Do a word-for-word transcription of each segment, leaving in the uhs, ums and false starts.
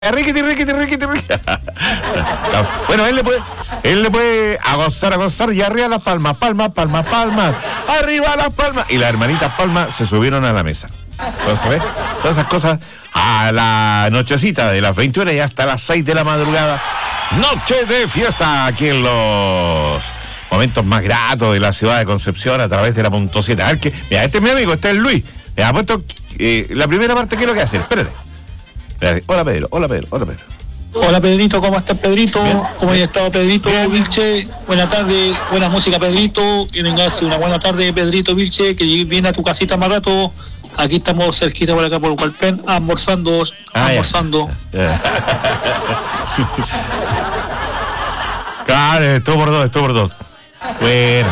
Riquiti, riquiti, riquiti, riquiti. Bueno, él le puede, él le puede a gozar, a gozar y arriba las palmas, palmas, palmas, palmas, arriba las palmas. Y las hermanitas palmas se subieron a la mesa. Entonces, ¿ves? Todas esas cosas a la nochecita de las veintiuna y hasta las seis de la madrugada. Noche de fiesta aquí en los momentos más gratos de la ciudad de Concepción a través de la punto siete. A ver que, mira, este es mi amigo, este es Luis. Me ha puesto eh, la primera parte, ¿qué es lo que hace? Espérate. Hola Pedro, hola Pedro, hola Pedro. Hola Pedrito, ¿cómo estás Pedrito? Bien. ¿Cómo has estado Pedrito? Bien. Vilche, buena tarde, buena música Pedrito, que tengas una buena tarde Pedrito Vilche, que llegues bien a tu casita más rato. Aquí estamos cerquita por acá por Hualpén, almorzando, Ah, almorzando. ya. Claro, esto por dos, esto por dos. Bueno.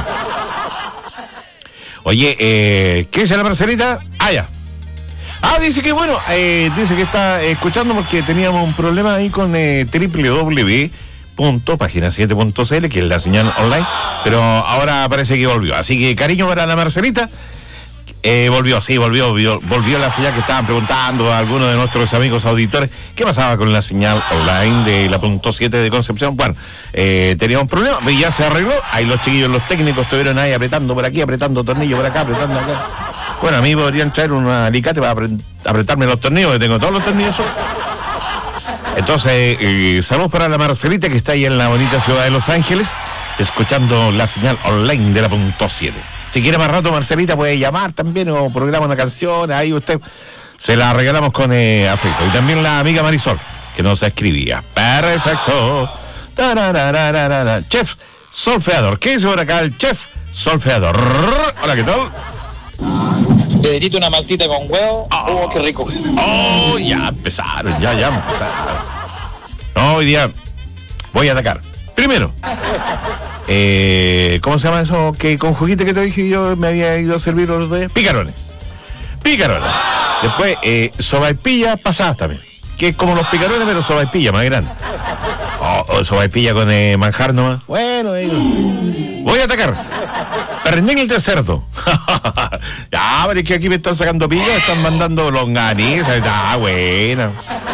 Oye, eh, ¿qué dice la Marcelita? Ah, ya. Ah, dice que bueno, eh, dice que está escuchando porque teníamos un problema ahí con eh, doble u doble u doble u punto página siete punto c l, que es la señal online, pero ahora parece que volvió. Así que cariño para la Marcelita. Eh, volvió, sí, volvió, volvió, volvió la señal que estaban preguntando a algunos de nuestros amigos auditores qué pasaba con la señal online de la punto siete de Concepción. Bueno, eh, teníamos un problema, pero ya se arregló. Ahí los chiquillos, los técnicos estuvieron ahí apretando por aquí, apretando tornillos por acá, apretando acá. Bueno, a mí podrían traer un alicate para apretarme los tornillos, que tengo todos los tornillos. Entonces, eh, saludos para la Marcelita, que está ahí en la bonita ciudad de Los Ángeles, escuchando la señal online de la punto siete. Si quiere más rato, Marcelita puede llamar también o programa una canción, ahí usted se la regalamos con eh, afecto. Y también la amiga Marisol, que nos escribía. Perfecto. Tararararara. Chef Solfeador. ¿Qué dice por acá el chef Solfeador? Hola, ¿qué tal? Pedrito, una maltita con huevo. Oh, oh, qué rico. Oh, ya empezaron, ya, ya empezaron. No, hoy día voy a atacar. Primero, eh, ¿cómo se llama eso? Que con juguete que te dije yo me había ido a servir los de picarones. Picarones. Después, eh, sopaipilla pasadas también. Que es como los picarones, pero sopaipilla más grande. Oh, oh, sopaipilla con eh, manjar nomás. Bueno, eh, voy a atacar. Pernil de cerdo. Ya, pero es que aquí me están sacando pillas, están mandando longaniza. Ah, bueno.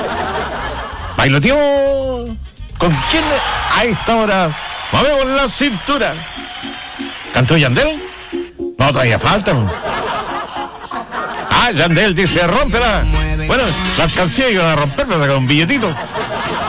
Bailoteo. ¿Con quién a esta hora? Movemos la cintura. ¿Cantó Yandel? No, todavía falta. Ah, Yandel dice, rómpela. Bueno, las canciones iban a romperla con un billetito.